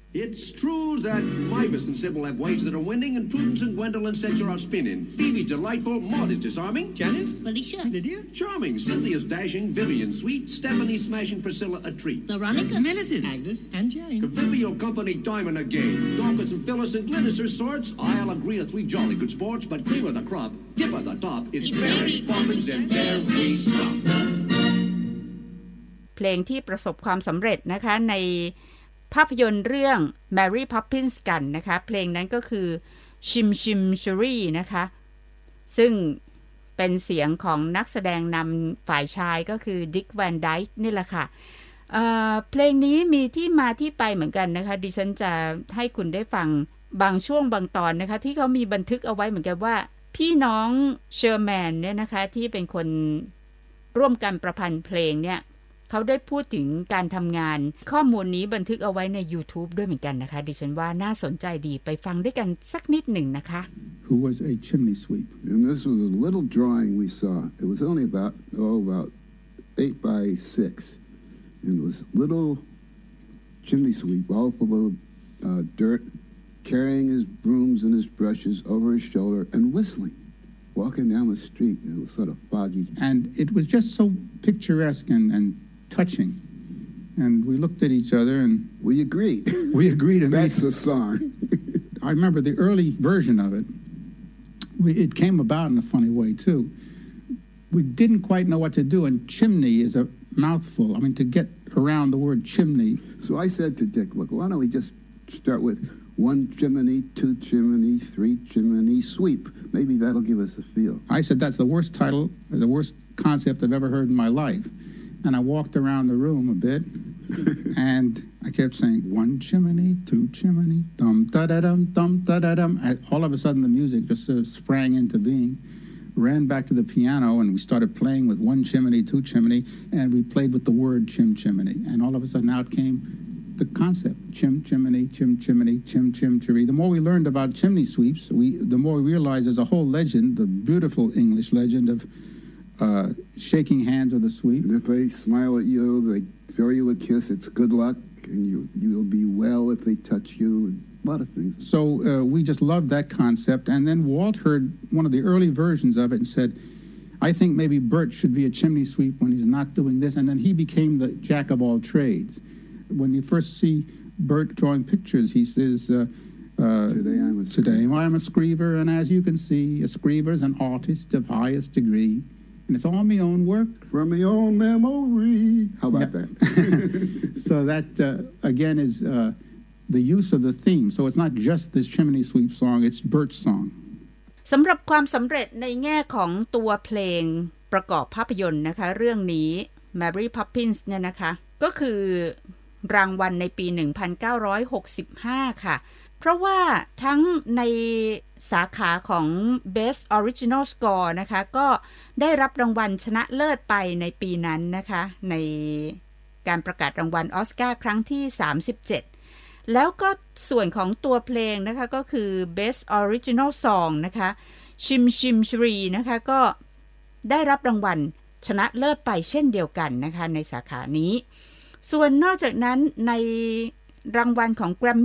It's true that Mavis and Sybil have ways that are winning, and Prudence and Gwendolyn set you out spinning. Phoebe's delightful, Maud is disarming. Janice? Felicia? Lydia? Charming. Cynthia's dashing, Vivian sweet, Stephanie smashing, Priscilla a treat. Veronica? Millicent? Agnes? And Jane? Convivial company, Diamond again. Dorcas and Phyllis and Glynis are sorts. I'll agree with 3 jolly good sports, but cream of the crop, tip of the top, it's Mary Poppins and Mary Stop. เพลงที่ประสบความสำเร็จนะคะในภาพยนตร์เรื่อง Mary Poppins กันนะคะเพลงนั้นก็คือ Chim Chim Cherry นะคะซึ่งเป็นเสียงของนักแสดงนำฝ่ายชายก็คือ Dick Van Dyke นี่แหละค่ะเพลงนี้มีที่มาที่ไปเหมือนกันนะคะดิฉันจะให้คุณได้ฟังบางช่วงบางตอนนะคะที่เขามีบันทึกเอาไว้เหมือนกันว่าพี่น้องเชอร์แมนเนี่ยนะคะที่เป็นคนร่วมกันประพันธ์เพลงเนี่ยเขาได้พูดถึงการทำงานข้อมูลนี้บันทึกเอาไว้ใน YouTube ด้วยเหมือนกันนะคะดิฉันว่าน่าสนใจดีไปฟังด้วยกันสักนิดหนึ่งนะคะ Who was a chimney sweep. And this was a little drawing we saw. It was only about 8 by 6. And it was little chimney sweep all full of dirt, carrying his brooms and his brushes over his shoulder and whistling.Walking down the street, it was sort of foggy. And it was just so picturesque and touching. And we looked at each other and... We agreed. We agreed. That's the song. I remember the early version of it. It came about in a funny way, too. We didn't quite know what to do, and chimney is a mouthful. I mean, to get around the word chimney. So I said to Dick, look, why don't we just start with...1 chimney, 2 chimney, 3 chimney, sweep. Maybe that'll give us a feel. I said that's the worst title, the worst concept I've ever heard in my life. And I walked around the room a bit, and I kept saying, 1 chimney, 2 chimney, dum-da-da-dum, dum-da-da-dum. All of a sudden, the music just sort of sprang into being. Ran back to the piano, and we started playing with 1 chimney, 2 chimney, and we played with the word chim-chimney. And all of a sudden, out came...the concept, chim-chimney, chim-chimney, chim-chim-cherry. The more we learned about chimney sweeps, the more we realized there's a whole legend, the beautiful English legend of shaking hands with a sweep. And if they smile at you, they throw you a kiss, it's good luck, and you'll be well if they touch you, and a lot of things. So we just loved that concept, and then Walt heard one of the early versions of it and said, I think maybe Bert should be a chimney sweep when he's not doing this, and then he became the jack of all trades.When you first see Bert drawing pictures, he says, Today I'm a screever, and as you can see, a screever's an artist of highest degree, and it's all my own work. From my own memory. How about that? So that, again, is the use of the theme. So it's not just this chimney sweep song, it's Bert's song. สำหรับความสำเร็จในแง่ของตัวเพลงประกอบภาพยนตร์นะคะเรื่องนี้ Mary Poppins เนี่ยนะคะก็คือรางวัลในปี 1965 ค่ะเพราะว่าทั้งในสาขาของ Best Original Score นะคะก็ได้รับรางวัลชนะเลิศไปในปีนั้นนะคะในการประกาศรางวัลออสการ์ครั้งที่ 37 แล้วก็ส่วนของตัวเพลงนะคะก็คือ Best Original Song นะคะ Chim Chim Cherry นะคะก็ได้รับรางวัลชนะเลิศไปเช่นเดียวกันนะคะในสาขานี้ส่วนนอกจากนั้นในรางวัลของ Grammy